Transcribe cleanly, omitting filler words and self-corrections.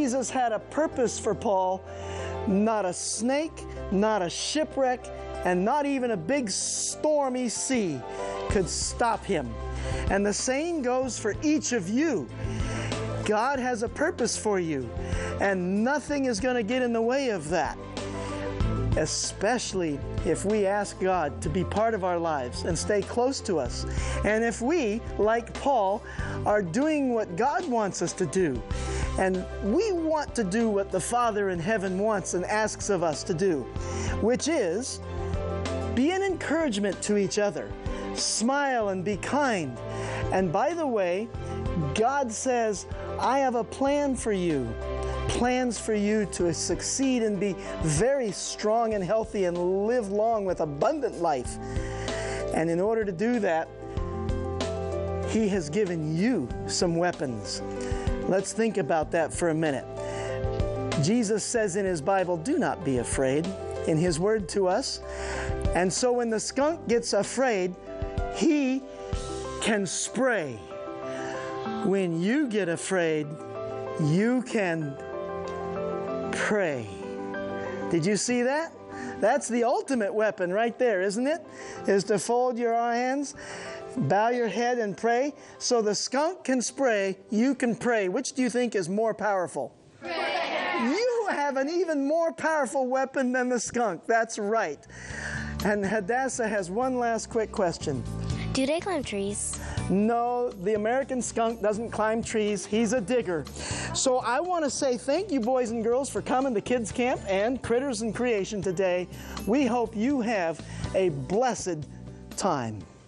Jesus had a purpose for Paul. Not a snake, not a shipwreck, and not even a big stormy sea could stop him. And the same goes for each of you. God has a purpose for you, and nothing is going to get in the way of that. Especially if we ask God to be part of our lives and stay close to us. And if we, like Paul, are doing what God wants us to do. And we want to do what the Father in heaven wants and asks of us to do, which is be an encouragement to each other. Smile and be kind. And by the way, God says, I have a plan for you. Plans for you to succeed and be very strong and healthy and live long with abundant life. And in order to do that, He has given you some weapons. Let's think about that for a minute. Jesus says in His Bible, do not be afraid, in His word to us. And so when the skunk gets afraid, he can spray. When you get afraid, you can pray. Did you see that? That's the ultimate weapon right there, isn't it? Is to fold your hands, bow your head and pray. So the skunk can spray, you can pray. Which do you think is more powerful? Prayer. You have an even more powerful weapon than the skunk. That's right. And Hadassah has one last quick question. Do they climb trees? No, the American skunk doesn't climb trees. He's a digger. So I want to say thank you, boys and girls, for coming to Kids Camp and Critters and Creation today. We hope you have a blessed time.